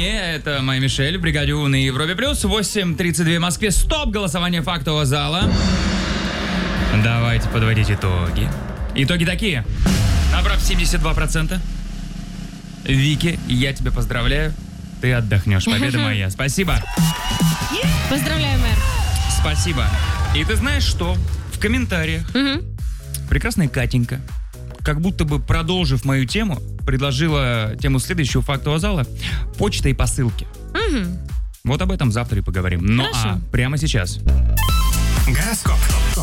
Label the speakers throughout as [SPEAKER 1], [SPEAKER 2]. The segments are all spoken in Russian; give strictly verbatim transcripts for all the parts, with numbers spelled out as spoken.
[SPEAKER 1] вполне. Это моя Мишель, бригаде У на Европе Плюс. восемь тридцать два в Москве. Стоп! Голосование фактового зала. Давайте подводить итоги. Итоги такие. Набрав семьдесят два процента. Вики, я тебя поздравляю. Ты отдохнешь. Победа моя. Спасибо.
[SPEAKER 2] Поздравляю, мэр.
[SPEAKER 1] Спасибо. И ты знаешь что? В комментариях
[SPEAKER 2] Угу.
[SPEAKER 1] прекрасная Катенька, как будто бы продолжив мою тему, предложила тему следующего фактового зала: почта и посылки.
[SPEAKER 2] Угу.
[SPEAKER 1] Вот об этом завтра и поговорим. Ну
[SPEAKER 2] Хорошо.
[SPEAKER 1] а прямо сейчас.
[SPEAKER 3] Гороскоп.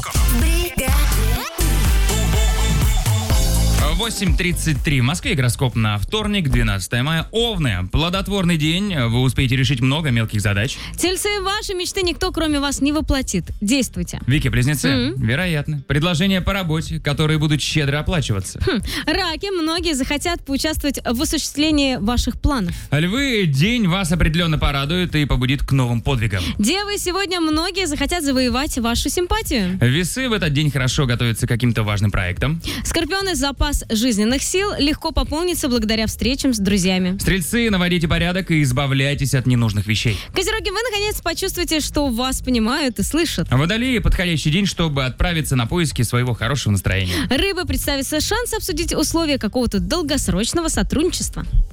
[SPEAKER 1] восемь тридцать три в Москве. Гороскоп на вторник, двенадцатое мая. Овны. Плодотворный день. Вы успеете решить много мелких задач.
[SPEAKER 2] Тельцы, ваши мечты никто, кроме вас, не воплотит. Действуйте.
[SPEAKER 1] Вики, близнецы.
[SPEAKER 2] Мгм.
[SPEAKER 1] Вероятно. Предложения по работе, которые будут щедро оплачиваться.
[SPEAKER 2] Хм. Раки, многие захотят поучаствовать в осуществлении ваших планов.
[SPEAKER 1] Львы, день вас определенно порадует и побудит к новым подвигам.
[SPEAKER 2] Девы, сегодня многие захотят завоевать вашу симпатию.
[SPEAKER 1] Весы в этот день хорошо готовятся к каким-то важным проектам.
[SPEAKER 2] Скорпионы, запас жизненных сил легко пополнится благодаря встречам с друзьями.
[SPEAKER 1] Стрельцы, наводите порядок и избавляйтесь от ненужных вещей.
[SPEAKER 2] Козероги, вы наконец почувствуете, что вас понимают и слышат.
[SPEAKER 1] Водолеи, подходящий день, чтобы отправиться на поиски своего хорошего настроения.
[SPEAKER 2] Рыбы, представится шанс обсудить условия какого-то долгосрочного сотрудничества.